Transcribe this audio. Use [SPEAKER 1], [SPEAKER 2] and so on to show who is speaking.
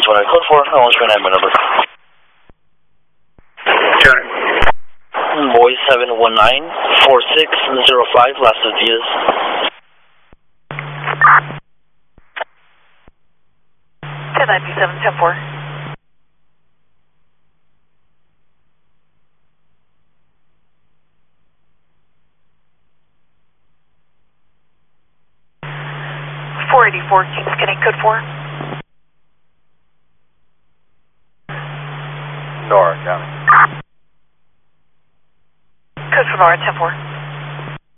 [SPEAKER 1] 729 code 4, I want to my number.
[SPEAKER 2] Turn.
[SPEAKER 1] Boy 719-4605, last is Diaz.
[SPEAKER 3] Ten 97, 10-4. Keep scanning code 4.
[SPEAKER 2] Nora, County.
[SPEAKER 3] Code for Nora, 10-4.